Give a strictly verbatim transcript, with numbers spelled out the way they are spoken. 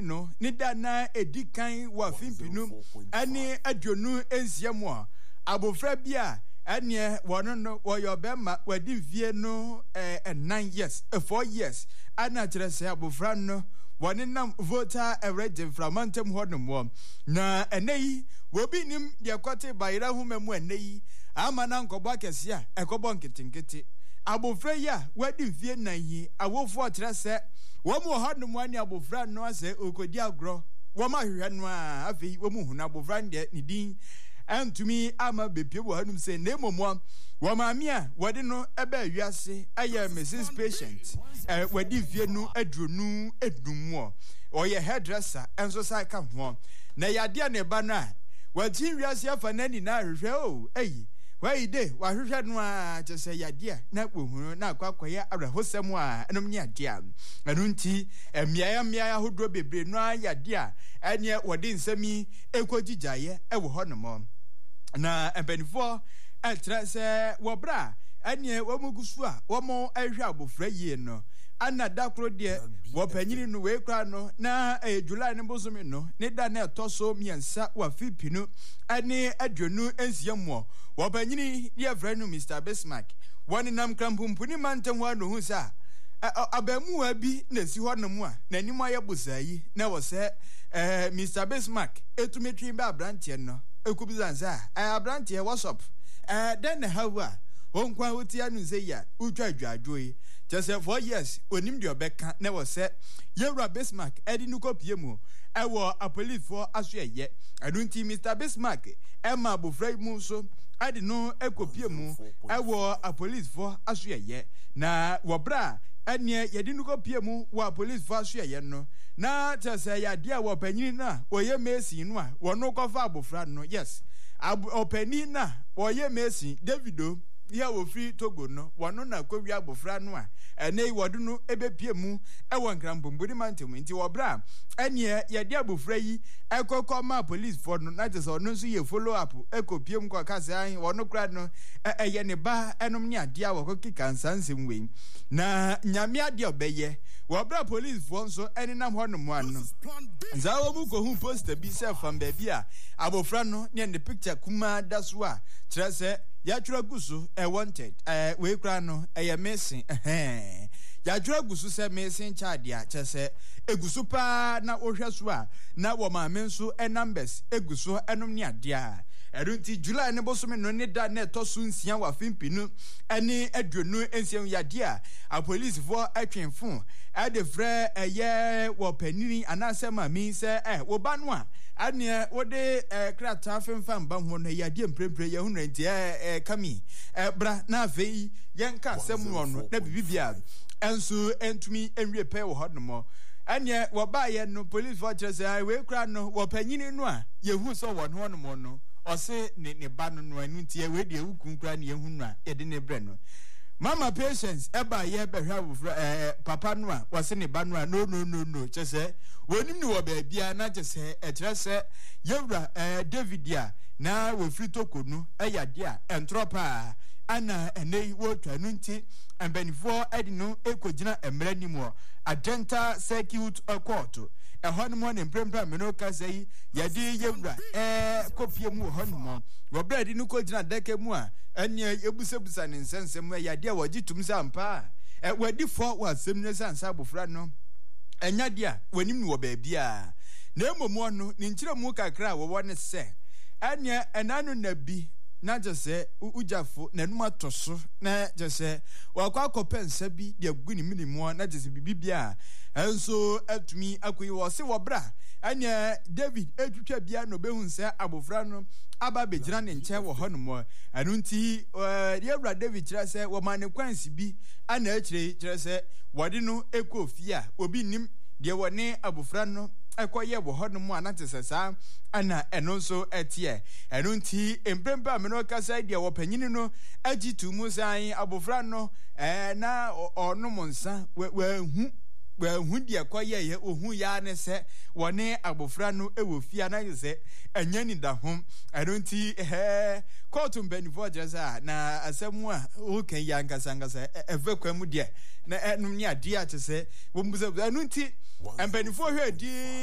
no ne da na edikan wa fimpinu ane aduonu ensiamu a abofra bia ane wono no woyo bema wadi vie no eh nine years four years ana kire se abofra no wone nam voter ereje framantem hodom na eneyi wo bi nim de kote bayira humemu eneyi ama na nkobo akese a ekobo nketinketi abofra ya wadi vie nan yi awofo akire se wo mu hodom ani abofra no ase okodi agro wo ma hwehwe no a afi wo mu huna abofra de ne din antumi ama bepie wo hanum se na emomo wo ma mi a wode no ebe awiase aye Missus Patient eh wadi vie no adronu edum o ye hairdresser enso sai ka ho na yade na ba no a wati wiase afa nani na hwehwe o eyi wai de wa hwehwe no a je se yade na kwohunu na akwakoye arahosem a enom nya de a anu nti emiaya miaya hodro bebre no a yade a ene wode nsami ekogijaye ewo honom na embenifo etra se wobra ene wamugusu a womo ehwe abofra yie no ana dakro de wopanyini no we kra no na eh, July ne bosome no ne da na etoso miensa wa fipinu ane aduonu ensiamu wopanyini ye frɛ no Mister Bismarck woni nam krampumpuni mantam wa no hu sa abamu wa bi na si ho no mu a na nim aye bosayi na wo se eh Mister Bismarck etumetwi ba brantie no ekubizanza eh brantie what's up eh then hawa onkwa hotia nu se ya utwa adwadwoyi just four years onim de obeka na wo se Yewra Bismarck edi nu kopie mu ewo a police for asoye adunti Mister Bismarck ema abofra mu so adi no ekopie mu ewo a police for asoye na wobra ene yedi nu kopie mu wa police for asoye no na tese ya dia wo panyini na oye mesi no a wono kofa abofra no yes opani na oye mesi Davido ya wo free Togo no wono na kowi abofra no a ene wodu no ebepie mu ewo nkrambomboni mantem nti wobra ene ye de abofra yi ekokọ ma police for no na tese ono so ye follow up ekopie mu kwa kase an wono kra no eye ne ba enom ne ade a wokokika nsansem we na nyame ade obeye wobra police for so ene nam hono mu an no za wo mu ko hu poster bi se fam ba bi a abofra no ne the picture kuma daso a kire se ya twra gusu e wanted eh we kra no eye missing eh ya twra gusu se missing child ya chese egusu pa na ohwe so a na wo ma me nso e numbers egusu enom ne ade a erunti July ne bosome no ne da na to so nsia wa fimpinu ene aduonu ensiam ya de a a police for atwenfo e de frɛ eye wo panini anasema mi se eh wo ba no a ane wode krata femfam ba ho no ya de mprempre ya hunu nti eh kami eh bra na afei yenka asem no no na bibibia enso entumi enwie pe wo hodomo ane wo ba ye no police for say we kra no wo panyini no a yehu so wo no no no ose ne ne ba no no anu nti we de hukun kra ne yehu no a ye de ne bre no Mama Patience eba ye behwa wo eh papa no a wose ne ba no a no no no no chese wonim ni wo ba bia na chese e kire se Yewra eh David ya na wo firi Togo no eyade a entropa ana enei wo twanu nti embenifo edi no ekogina emra nimu Adenta Circuit Court e hono ne mprempra me no ka sei yade Yewra eh kopie mu hono mo wo bra di no kogina deke mu a ene ebusebusa ne nsensem yade a wogitum sampa e wadi fo wasem ne sansa bofra no enya dia wanim ni wo ba bia na emomo no ni nkire mu kakra wo wone se ene enanu nabi na jese ujafo nanum atoso na jese wakwa akopensa bi de aguni minimu na jese bibibia enso atumi akoyi wo se wo bra ene David etwitwa bia no behunsa abofra no aba bejira ne nche wo honom anu nti Yewra David kira se wo mane kwansi bi ana akire kira se wode no ekofia obi nim de wone abofra no ekoye wo honom anatesesa ana eno so etie enu nti emprempa ameno kasa dia wo panyini no agitu mu san abofra no eh na onu monsa we hu we hu dia koye ye ohu ya ne se wone abofra no ewo fia na yese anyani da hom enu nti eh court mbenifo jesa na asemu a o kan ya nkasa nkasa evekwa mu dia na enum ni ade a tese wo mbuza enu nti mbenifo hwe di